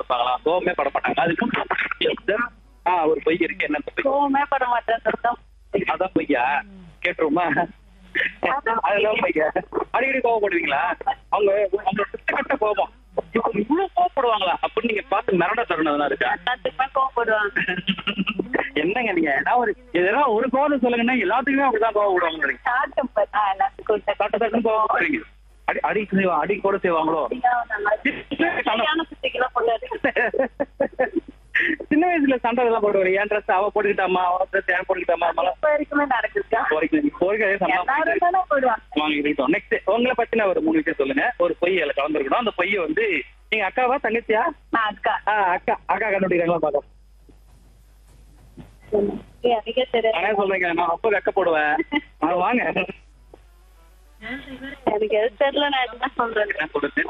இருப்பாங்களா? கோவமே பட மாட்டாங்க. அதுக்கு ஒரு பொய் இருக்கு. என்ன அந்த பொய்? கோவமே பட மாட்டேன். அதான் பொய்யா? கேட்டுருமா? அதெல்லாம் பொய்யா? அடிக்கடி கோவப்படுவீங்களா? அவங்க அவங்க சுத்தக்கட்ட கோபம். இவங்க இவ்வளவு கோவப்படுவாங்களா அப்படின்னு நீங்க பார்த்து மிரண்ட தருணம் இருக்கா? எல்லாத்துக்குமே கோவப்படுவாங்க. என்னங்க நீங்க எதனா ஒரு கோவம் சொல்லுங்கன்னா எல்லாத்துக்குமே அப்படிதான் கோவப்படுவாங்க. சாட்டம் பார்த்தா எல்லாத்துக்கும் தட்டு கோவம் வரீங்க. அடி கூட செய்வாங்களோ? சின்ன வயசுல சண்டை எல்லாம் போடுவாரு. என் ட்ரெஸ் அவ போட்டுக்கிட்டாமா, அவ ட்ரெஸ் ஏன் போட்டுக்கிட்டாமா, வரைக்குமே நெக்ஸ்ட் உங்களை பத்தின ஒரு 3 விஷயம் சொல்லுங்க. ஒரு பொய் அதுல கலந்துருக்கணும். அந்த பொய்யை வந்து நீங்க அக்காவா தங்கச்சியா? அக்கா. அக்கா கண்டுபிடிக்கிறாங்களா பாக்கலாம். சொல்றீங்க நான் அப்ப வெக்க போடுவேன். வாங்க. எனக்கு எது தெரியல, நான் என்ன சொல்றேன். என்ன சொல்றது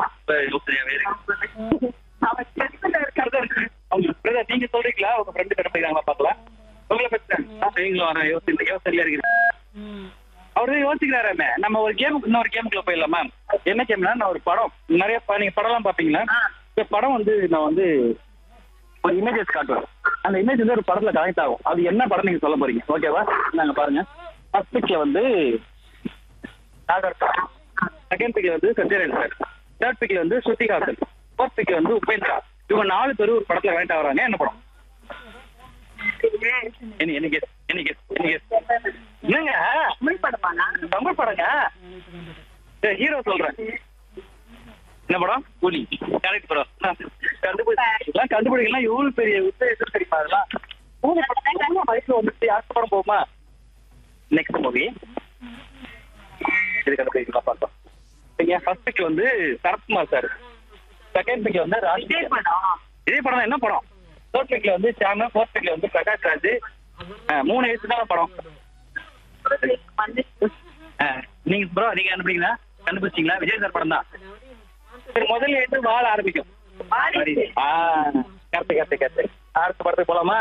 நீங்க சொல்றீங்களா? உங்க ஃப்ரெண்டு கண்டுபிடிக்கிறாங்களா பாக்கலாம். உங்களை பத்தி நீங்களும் வர யோசனையா இருக்கு. அவரு யோசிக்கிறாராமே. நம்ம ஒரு இன்னொரு கேமுக்குள்ள போயிடலாமா? என்ன கேம்னா, நான் ஒரு படம் நிறைய நீங்க படம் எல்லாம் பாப்பீங்களா? இந்த படம் வந்து நான் வந்து ஒரு இமேஜஸ் காட்டுவேன். அந்த இமேஜ் வந்து ஒரு படத்துல கனெக்ட் ஆகும். அது என்ன படம் நீங்க சொல்ல போறீங்க? ஓகேவா? நாங்க பாருங்க. ஃபர்ஸ்ட் பிக்ல வந்து செகண்ட் பிக்ல வந்து சத்யராஜ் சார், தேர்ட் பிக்ல வந்து ஸ்ருதிஹாசன், ஃபோர்த் பிக்ல வந்து உபேந்திரா. இவங்க 4 பேரும் ஒரு படத்துல கனெக்ட் ஆகுறாங்க. என்ன படம்? என்னங்க தமிழ் படங்க. ஹீரோ சொல்றேன். என்ன படம்? கூலி. கரெக்ட் படம். கண்டுபிடிக்கலாம். எவ்வளவு பெரிய உத்தேசம் தெரியுமா? அதெல்லாம் வயசுல வந்துட்டு அடுத்த படம் போகுமா? நெக்ஸ்ட் மூவி இது கண்டுபிடிக்கலாம் பார்த்தோம். ஃபர்ஸ்ட் பிக் வந்து சரத்குமார் சார், செகண்ட் பிக்ல வந்து ராஜ். இதே படம் என்ன படம்? தேர்ட் பிக்ல வந்து சாம, ஃபோர்த் பிக்ல வந்து பிரகாஷ் ராஜ். 3 எழுத்துதான் படம். நீங்க ப்ரோ நீங்க கண்டுபிடிச்சீங்களா? விஜய் சார் படம் தான். சரி, முதல்ல எழுத்து வாழ ஆரம்பிக்கும். கரெக்ட். அடுத்த படத்துக்கு போலாமா?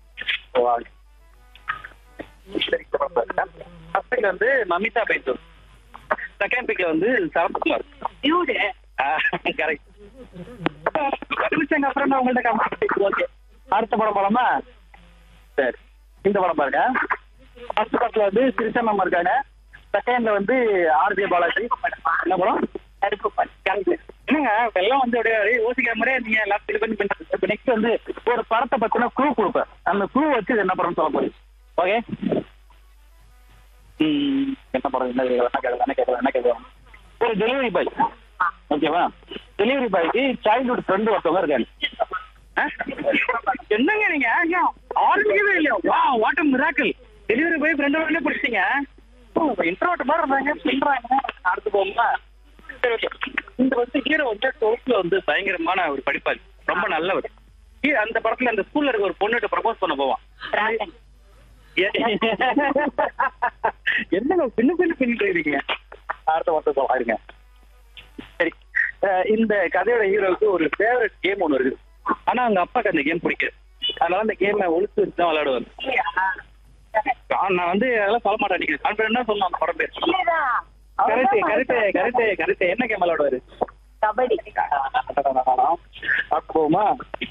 ஃபர்ஸ்ட் பிக்ல வந்து மமிதா பைத்தூர், செகண்ட் பிக்ல வந்து சரத்குமார். கரெக்ட். அப்புறம் நான் உங்கள்ட்ட ஓகே. அடுத்த படம் போலாமா? சரி, இந்த படம் பாருங்க. ஃபர்ஸ்ட் படத்துல வந்து சிரிசா மேம் இருக்காங்க. செகண்ட்ல வந்து ஆர்ஜே பாலாஜி. என்ன படம்? என்னங்க எல்லாம் வந்து அப்படியே யோசிக்கிற மாதிரியே நீங்க எல்லாத்தையும். நெக்ஸ்ட் வந்து ஒரு படத்தை பத்தின க்ளூ கொடுப்பேன். அந்த க்ளூ வச்சு என்ன படம் சொல்ல போறீங்க? ஓகே. என்ன படம்? என்ன கேட்கலாம்? ஒரு டெலிவரி பாய். ஓகேவா? டெலிவரி பாய்க்கு சைல்ட்ஹுட் ஃப்ரெண்டு ஒருத்தவங்க இருக்காங்க. என்னங்க நீங்க ஆரம்பிக்கவே இல்லையா? What a miracle. Delivery boy friend உடனே பிடிச்சிங்க. இன்ட்ரோவர்ட் மாதிரி இருந்தாங்க. சொல்றாங்க. அடுத்து போகுமா? சரி, ஓகே. இந்த வந்து ஹீரோ வந்து 12th வந்து பயங்கரமான ஒரு படிப்பாளி, ரொம்ப நல்லவர். அந்த படத்துல அந்த ஸ்கூல்ல இருக்க ஒரு பொண்ணுகிட்ட ப்ரப்போஸ் பண்ண போவான். என்னங்க பின்னிட்டு இருக்கீங்க? அடுத்த வருஷம் பாருங்க. சரி, இந்த கதையோட ஹீரோவுக்கு ஒரு ஃபேவரட் கேம் ஒன்று இருக்குது. ஆனா அவங்க அப்பாக்கு அந்த கேம் பிடிக்காது. அதனால அந்த கேமை ஒழிச்சு வச்சு தான் விளையாடுவாரு. நான் வந்து அதெல்லாம் சொல்ல மாட்டேன். நீங்க கான்ஃபிடென்ட்டா சொல்லலாம். அந்த படம் பேர் கரெக்ட். என்ன கேம் விளையாடுவாரு? கபடி. போமா?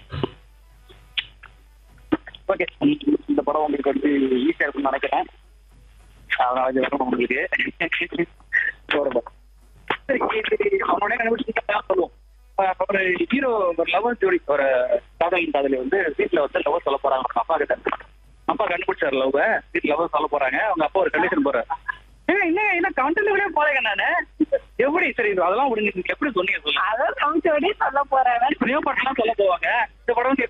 ஓகே. இந்த படம் உங்களுக்கு வந்து ஈஸியா இருக்குன்னு நினைக்கிறேன். அதனால உங்களுக்கு அவனோட கண்டுபிடிச்சு சொல்லுவோம். ஒரு ஹீரோ ஒரு லவர் ஜோடி, ஒரு காதலி வந்து வீட்டுல வந்து லவர் சொல்ல போறாங்க. அப்பா கிட்ட. அப்பா கண்டுபிடிச்சாரு லவ். வீட்டுல லவர் சொல்ல போறாங்க. அவங்க அப்பா ஒரு கண்டிஷன் போறாரு. என்ன கண்டினியூ போறேங்க நானு. எப்படி? சரி, அதெல்லாம் நீங்க எப்படி சொன்னீங்க சொல்லுங்க. அதான் சொல்ல போறேன். இப்படியோ படம்லாம் சொல்ல போவாங்க. இந்த படம்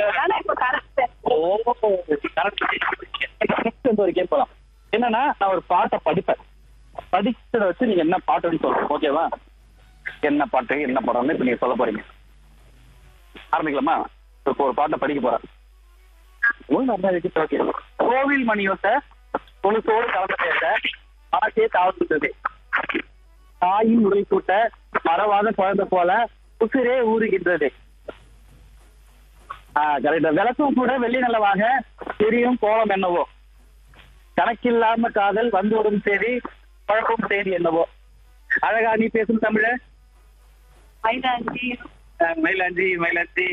ஒரு கேம் போலாம். என்னன்னா, நான் ஒரு பாட்டை படிப்பேன். படிச்சதை வச்சு நீங்க என்ன பாட்டுன்னு சொல்லணும். ஓகேவா? என்ன பாட்டு என்ன படம்னு இப்ப நீங்க சொல்ல போறீங்க. ஆரம்பிக்கலாமா? இப்போ ஒரு பாட்டை படிக்க போறேன். ஓகே. கோவில் மணியோச கொலுசோடு கலந்த பேச ஆசையை தாழ்த்துட்டது. தாயின் உடல் கூட்ட மறவாத குழந்தை போல உசிரே ஊறுகின்றது. கரெக்டா. விளக்கும் கூட வெள்ளி நல்லவாக தெரியும் கோலம் என்னவோ. கணக்கில்லாம காதல் வந்துவிடும் செய்தி பழக்கும் செய்தி என்னவோ. அழகா நீ பேசும் தமிழ. மயிலாஞ்சி. மயிலாஞ்சி